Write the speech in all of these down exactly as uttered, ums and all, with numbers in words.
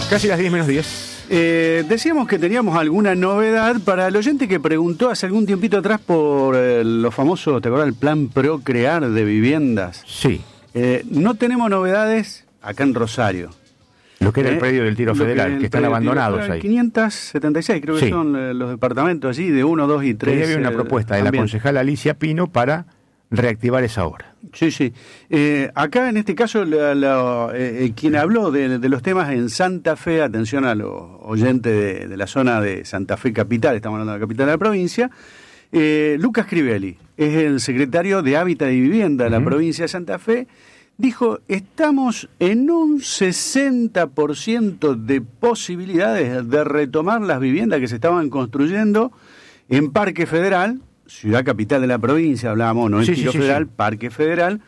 Casi las diez menos diez. Eh, decíamos que teníamos alguna novedad para el oyente que preguntó hace algún tiempito atrás por eh, los famosos, ¿te acuerdas? El plan Procrear de viviendas. Sí. Eh, no tenemos novedades acá en Rosario. Lo que era eh, el predio del Tiro Federal, que, que están abandonados ahí. quinientos setenta y seis creo que sí. son eh, los departamentos allí de uno, dos y tres. Ahí había una eh, propuesta de también. La concejala Alicia Pino para reactivar esa obra. Sí, sí. Eh, acá en este caso, la, la, eh, quien habló de, de los temas en Santa Fe, atención a los oyentes de, de la zona de Santa Fe Capital, estamos hablando de la capital de la provincia, eh, Lucas Crivelli, es el secretario de Hábitat y Vivienda de la uh-huh. provincia de Santa Fe, dijo, estamos en un sesenta por ciento de posibilidades de retomar las viviendas que se estaban construyendo en Parque Federal, ciudad capital de la provincia, hablábamos, no es sí, Tiro sí, Federal, sí, sí. Parque Federal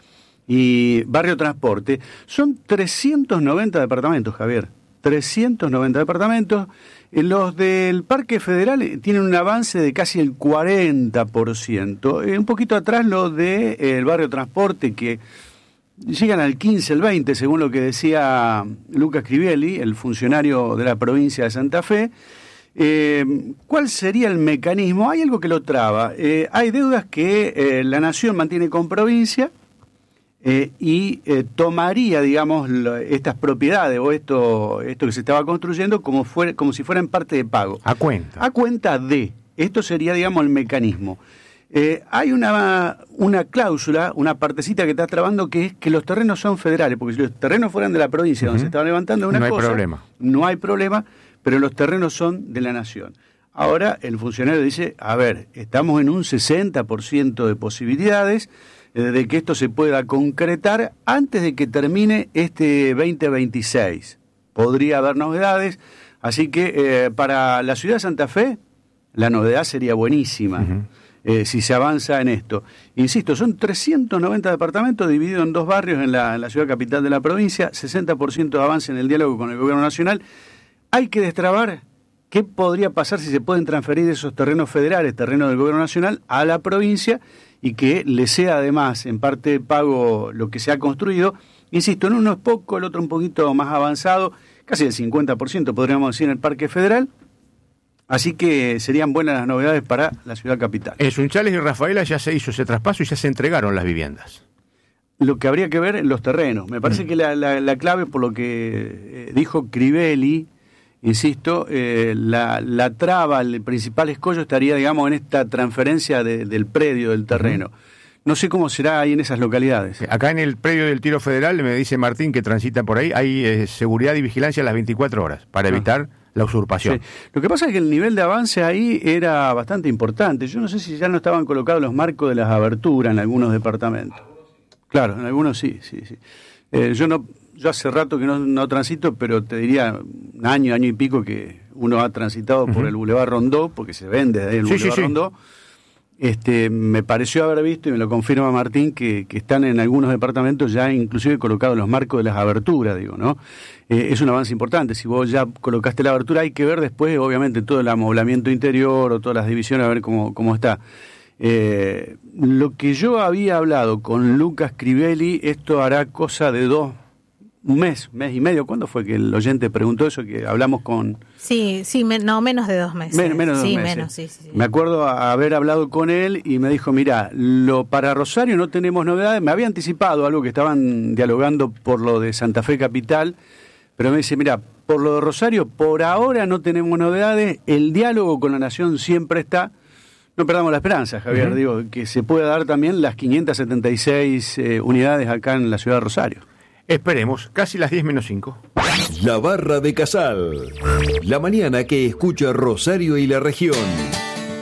y Barrio Transporte. Son trescientos noventa departamentos, Javier. trescientos noventa departamentos. Los del Parque Federal tienen un avance de casi el cuarenta por ciento. Un poquito atrás los del de, eh, Barrio Transporte, que llegan al quince, el veinte, según lo que decía Lucas Crivelli, el funcionario de la provincia de Santa Fe. Eh, ¿Cuál sería el mecanismo? Hay algo que lo traba. Eh, hay deudas que eh, la Nación mantiene con provincia eh, y eh, tomaría, digamos, lo, estas propiedades o esto esto que se estaba construyendo como, fuera, como si fueran parte de pago. A cuenta. A cuenta de. Esto sería, digamos, el mecanismo. Eh, hay una, una cláusula, una partecita que está trabando, que es que los terrenos son federales, porque si los terrenos fueran de la provincia uh-huh. donde se estaban levantando una no cosa, hay problema. no hay problema, pero los terrenos son de la Nación. Ahora el funcionario dice, a ver, estamos en un sesenta por ciento de posibilidades eh, de que esto se pueda concretar antes de que termine este veinte veintiséis. Podría haber novedades, así que eh, para la ciudad de Santa Fe, la novedad sería buenísima. Uh-huh. Eh, si se avanza en esto. Insisto, son trescientos noventa departamentos divididos en dos barrios en la, en la ciudad capital de la provincia, sesenta por ciento de avance en el diálogo con el gobierno nacional. Hay que destrabar qué podría pasar si se pueden transferir esos terrenos federales, terrenos del gobierno nacional, a la provincia y que le sea además en parte de pago lo que se ha construido. Insisto, en uno es poco, el otro un poquito más avanzado, casi el cincuenta por ciento podríamos decir en el Parque Federal. Así que serían buenas las novedades para la ciudad capital. En Sunchales y Rafaela ya se hizo ese traspaso y ya se entregaron las viviendas. Lo que habría que ver en los terrenos. Me parece mm. que la, la, la clave, por lo que eh, dijo Crivelli, insisto, eh, la, la traba, el principal escollo estaría, digamos, en esta transferencia de, del predio, del terreno. Mm. No sé cómo será ahí en esas localidades. Acá en el predio del Tiro Federal, me dice Martín, que transita por ahí, hay eh, seguridad y vigilancia a las veinticuatro horas para evitar... Ah. la usurpación. Sí. Lo que pasa es que el nivel de avance ahí era bastante importante. Yo no sé si ya no estaban colocados los marcos de las aberturas en algunos departamentos. Claro, en algunos sí, sí, sí. Eh, yo no, yo hace rato que no, no transito, pero te diría un año, año y pico que uno ha transitado uh-huh. por el Boulevard Rondó, porque se vende desde el sí, Boulevard sí, sí. Rondó. Este, me pareció haber visto, y me lo confirma Martín, que, que están en algunos departamentos ya inclusive colocados los marcos de las aberturas, digo, ¿no? Eh, es un avance importante. Si vos ya colocaste la abertura, hay que ver después, obviamente, todo el amoblamiento interior o todas las divisiones, a ver cómo, cómo está. Eh, lo que yo había hablado con Lucas Crivelli, esto hará cosa de dos, un mes, mes y medio. ¿Cuándo fue que el oyente preguntó eso? Que hablamos con... Sí, sí, me, no, menos de dos meses. Men, menos de sí, dos meses. Menos, sí, sí, sí. Me acuerdo a haber hablado con él y me dijo, mira, lo para Rosario no tenemos novedades. Me había anticipado algo que estaban dialogando por lo de Santa Fe Capital, pero me dice, mira, por lo de Rosario, por ahora no tenemos novedades. El diálogo con la Nación siempre está. No perdamos la esperanza, Javier, uh-huh. digo, que se pueda dar también las quinientas setenta y seis eh, unidades acá en la ciudad de Rosario. Esperemos, casi las diez menos cinco. La Barra de Casal. La mañana que escucha Rosario y la región.